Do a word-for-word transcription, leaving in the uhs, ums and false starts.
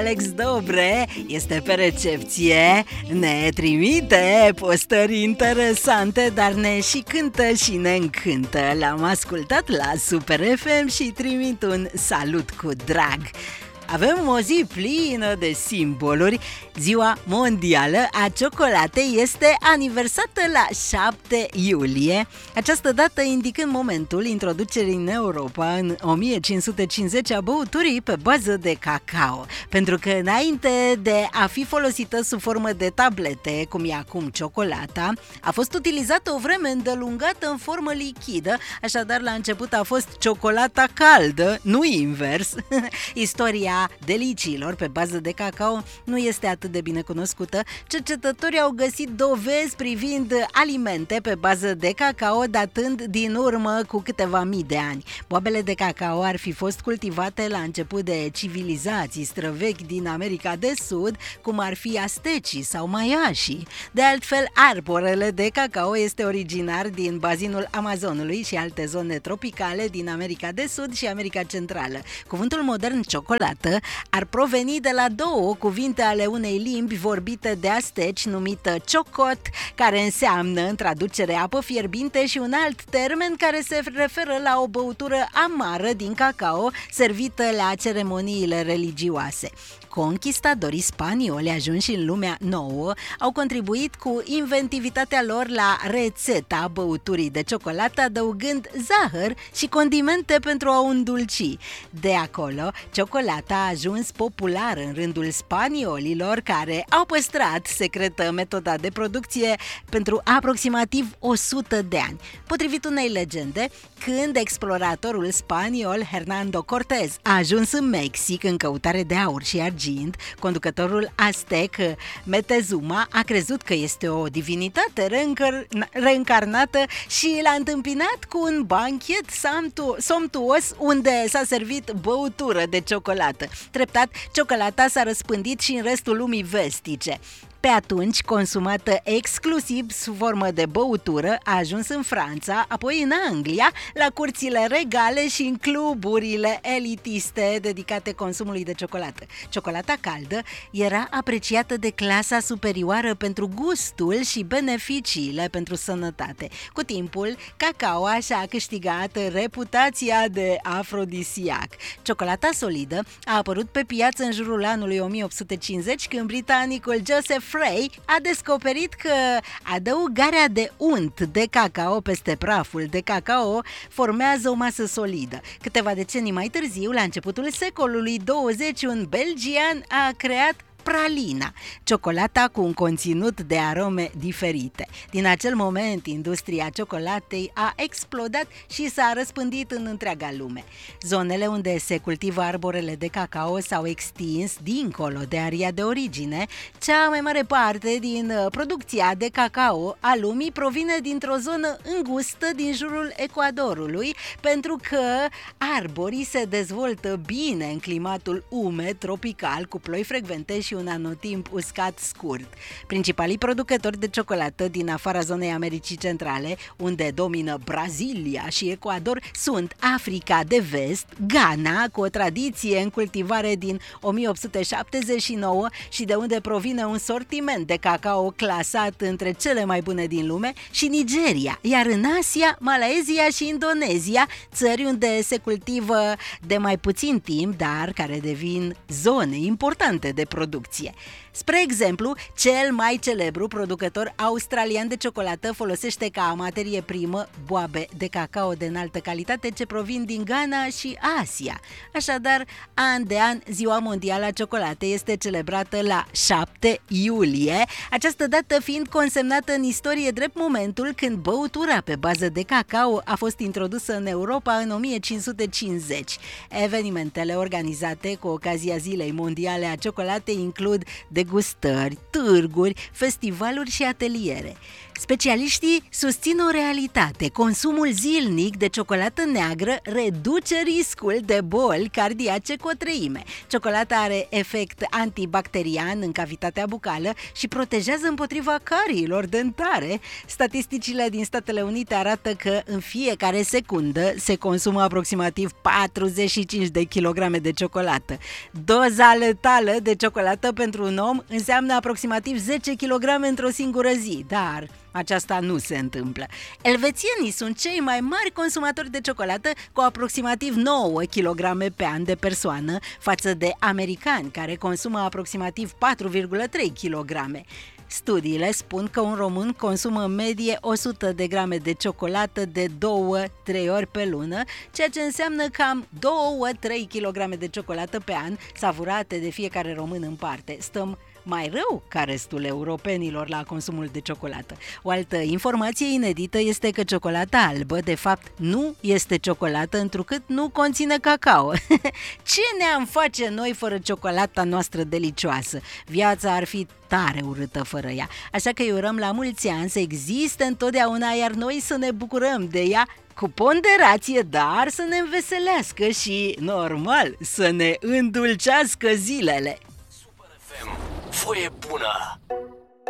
Alex Dobre este pe recepție, ne trimite postări interesante, dar ne și cântă și ne încântă. L-am ascultat la Super F M și trimit un salut cu drag. Avem o zi plină de simboluri. Ziua mondială a ciocolatei este aniversată la șapte iulie, această dată indicând momentul introducerii în Europa în o mie cinci sute cincizeci a băuturii pe bază de cacao. Pentru că înainte de a fi folosită sub formă de tablete, cum e acum ciocolata, a fost utilizată o vreme îndelungată în formă lichidă, așadar la început a fost ciocolata caldă, nu invers. Istoria deliciilor pe bază de cacao nu este atât de bine cunoscută. Cercetătorii au găsit dovezi privind alimente pe bază de cacao datând din urmă cu câteva mii de ani. Boabele de cacao ar fi fost cultivate la început de civilizații străvechi din America de Sud, cum ar fi astecii sau maiașii. De altfel, arborele de cacao este originar din bazinul Amazonului și alte zone tropicale din America de Sud și America Centrală. Cuvântul modern ciocolată ar proveni de la două cuvinte ale unei limbi vorbite de asteci numită ciocot, care înseamnă în traducere apă fierbinte, și un alt termen care se referă la o băutură amară din cacao servită la ceremoniile religioase. Conquistadorii spanioli ajunși în lumea nouă au contribuit cu inventivitatea lor la rețeta băuturii de ciocolată, adăugând zahăr și condimente pentru a o îndulci. De acolo, ciocolata a ajuns populară în rândul spaniolilor, care au păstrat secretă metoda de producție pentru aproximativ o sută de ani. Potrivit unei legende, când exploratorul spaniol Hernando Cortés a ajuns în Mexic în căutare de aur și argint, conducătorul aztec Metezuma a crezut că este o divinitate reîncăr- reîncarnată și l-a întâmpinat cu un banchet somptuos unde s-a servit băutură de ciocolată. Treptat, ciocolata s-a răspândit și în restul lumii vestice. Pe atunci, consumată exclusiv sub formă de băutură, a ajuns în Franța, apoi în Anglia, la curțile regale și în cluburile elitiste dedicate consumului de ciocolată. Ciocolata caldă era apreciată de clasa superioară pentru gustul și beneficiile pentru sănătate. Cu timpul, cacao și-a câștigat reputația de afrodisiac. Ciocolata solidă a apărut pe piață în jurul anului o mie opt sute cincizeci, când britanicul Joseph Frey a descoperit că adăugarea de unt de cacao peste praful de cacao formează o masă solidă. Câteva decenii mai târziu, la începutul secolului douăzeci, un belgian a creat pralina, ciocolata cu un conținut de arome diferite. Din acel moment, industria ciocolatei a explodat și s-a răspândit în întreaga lume. Zonele unde se cultivă arborele de cacao s-au extins dincolo de aria de origine. Cea mai mare parte din producția de cacao a lumii provine dintr-o zonă îngustă din jurul Ecuadorului, pentru că arborii se dezvoltă bine în climatul umed tropical, cu ploi frecvente și un anotimp uscat scurt. Principalii producători de ciocolată din afara zonei Americii Centrale, unde domină Brazilia și Ecuador, sunt Africa de Vest, Ghana, cu o tradiție în cultivare din o mie opt sute șaptezeci și nouă și de unde provine un sortiment de cacao clasat între cele mai bune din lume, și Nigeria, iar în Asia, Malaezia și Indonezia, țări unde se cultivă de mai puțin timp, dar care devin zone importante de producție. Spre exemplu, cel mai celebru producător australian de ciocolată folosește ca materie primă boabe de cacao de înaltă calitate ce provin din Ghana și Asia. Așadar, an de an, Ziua Mondială a Ciocolatei este celebrată la șapte iulie, această dată fiind consemnată în istorie drept momentul când băutura pe bază de cacao a fost introdusă în Europa în o mie cinci sute cincizeci. Evenimentele organizate cu ocazia Zilei Mondiale a Ciocolatei includ degustări, târguri, festivaluri și ateliere. Specialiștii susțin o realitate. Consumul zilnic de ciocolată neagră reduce riscul de boli cardiace cu o treime. Ciocolata are efect antibacterian în cavitatea bucală și protejează împotriva cariilor dentare. Statisticile din Statele Unite arată că în fiecare secundă se consumă aproximativ patruzeci și cinci de kilograme de ciocolată. Doza letală de ciocolată pentru un om înseamnă aproximativ zece kilograme într-o singură zi, dar aceasta nu se întâmplă. Elvețienii sunt cei mai mari consumatori de ciocolată, cu aproximativ nouă kilograme pe an de persoană, față de americani, care consumă aproximativ patru virgulă trei kilograme. Studiile spun că un român consumă în medie o sută de grame de ciocolată de două trei ori pe lună, ceea ce înseamnă cam două trei kilograme de ciocolată pe an, savurate de fiecare român în parte. Stăm mai rău ca restul europenilor la consumul de ciocolată. O altă informație inedită este că ciocolata albă, de fapt, nu este ciocolată, întrucât nu conține cacao. Ce ne-am face noi fără ciocolata noastră delicioasă? Viața ar fi tare urâtă fără ea. Așa că îi urăm la mulți ani să existe întotdeauna, iar noi să ne bucurăm de ea cu ponderație, dar să ne înveselească și, normal, să ne îndulcească zilele. Voie bună!